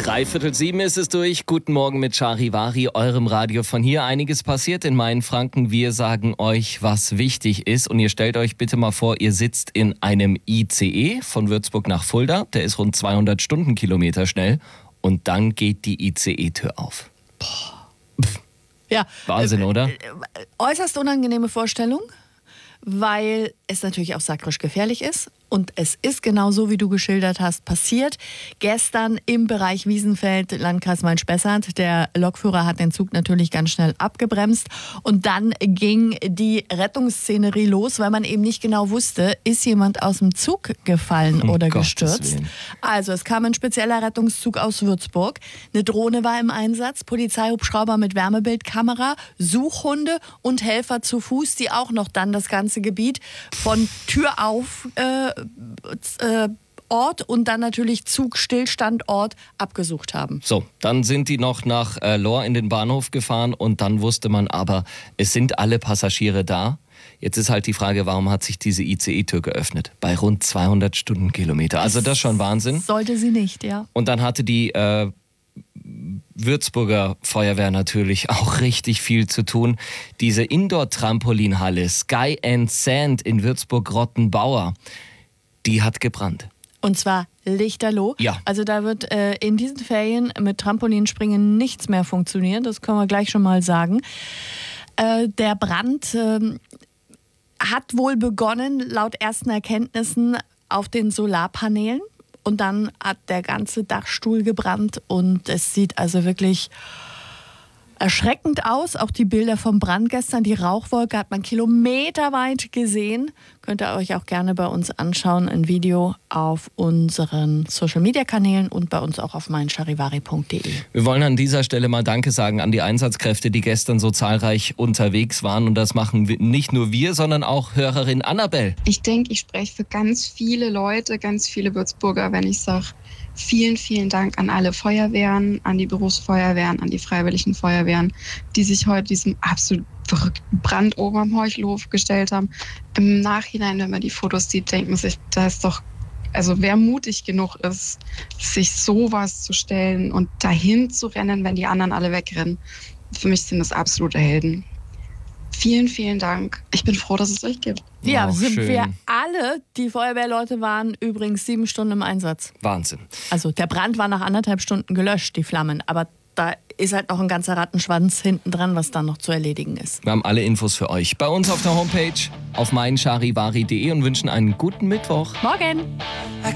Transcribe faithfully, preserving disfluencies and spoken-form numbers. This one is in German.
Dreiviertel sieben ist es durch. Guten Morgen mit Charivari, eurem Radio von hier. Einiges passiert in Mainfranken. Wir sagen euch, was wichtig ist. Und ihr stellt euch bitte mal vor, ihr sitzt in einem I C E von Würzburg nach Fulda. Der ist rund zweihundert Stundenkilometer schnell. Und dann geht die I C E-Tür auf. Boah. Ja. Wahnsinn, oder? Äußerst unangenehme Vorstellung, weil es natürlich auch sakrisch gefährlich ist. Und es ist genau so, wie du geschildert hast, passiert. Gestern im Bereich Wiesenfeld, Landkreis Main-Spessart. Der Lokführer hat den Zug natürlich ganz schnell abgebremst. Und dann ging die Rettungsszenerie los, weil man eben nicht genau wusste, ist jemand aus dem Zug gefallen Um oder Gottes gestürzt. Willen. Also es kam ein spezieller Rettungszug aus Würzburg. Eine Drohne war im Einsatz, Polizeihubschrauber mit Wärmebildkamera, Suchhunde und Helfer zu Fuß, die auch noch dann das ganze Gebiet von Tür auf äh, äh, Ort und dann natürlich Zugstillstandort abgesucht haben. So, dann sind die noch nach äh, Lohr in den Bahnhof gefahren und dann wusste man aber, es sind alle Passagiere da. Jetzt ist halt die Frage, warum hat sich diese I C E-Tür geöffnet? Bei rund zweihundert Stundenkilometer. Also das ist schon Wahnsinn. Sollte sie nicht, ja. Und dann hatte die äh, Würzburger Feuerwehr natürlich auch richtig viel zu tun. Diese Indoor-Trampolinhalle Sky and Sand in Würzburg-Rottenbauer, die hat gebrannt. Und zwar lichterloh. Ja. Also da wird äh, in diesen Ferien mit Trampolinspringen nichts mehr funktionieren. Das können wir gleich schon mal sagen. Äh, der Brand äh, hat wohl begonnen, laut ersten Erkenntnissen, auf den Solarpanelen. Und dann hat der ganze Dachstuhl gebrannt und es sieht also wirklich erschreckend aus. Auch die Bilder vom Brand gestern, die Rauchwolke hat man kilometerweit gesehen. Könnt ihr euch auch gerne bei uns anschauen, ein Video auf unseren Social-Media-Kanälen und bei uns auch auf mein charivari punkt de. Wir wollen an dieser Stelle mal Danke sagen an die Einsatzkräfte, die gestern so zahlreich unterwegs waren. Und das machen wir, nicht nur wir, sondern auch Hörerin Annabelle. Ich denke, ich spreche für ganz viele Leute, ganz viele Würzburger, wenn ich sage, vielen, vielen Dank an alle Feuerwehren, an die Berufsfeuerwehren, an die freiwilligen Feuerwehren, die sich heute diesem absolut verrückten Brand oben am Heuchelhof gestellt haben. Im Nachhinein, wenn man die Fotos sieht, denkt man sich, da ist doch, also wer mutig genug ist, sich sowas zu stellen und dahin zu rennen, wenn die anderen alle wegrennen. Für mich sind das absolute Helden. Vielen, vielen Dank. Ich bin froh, dass es euch gibt. Ja, Oh, sind schön. wir alle. Die Feuerwehrleute waren übrigens sieben Stunden im Einsatz. Wahnsinn. Also der Brand war nach anderthalb Stunden gelöscht, die Flammen. Aber da ist halt noch ein ganzer Rattenschwanz hinten dran, was dann noch zu erledigen ist. Wir haben alle Infos für euch bei uns auf der Homepage auf mein charivari punkt de und wünschen einen guten Mittwoch. Morgen! I